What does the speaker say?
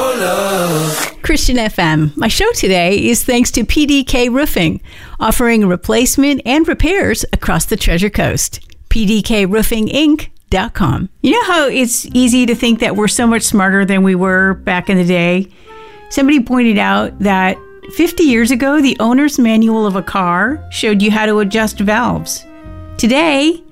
love. Christian FM. My show today is thanks to PDK Roofing, offering replacement and repairs across the Treasure Coast. PDKRoofingInc.com. You know how it's easy to think that we're so much smarter than we were back in the day? Somebody pointed out that 50 years ago, the owner's manual of a car showed you how to adjust valves. Today,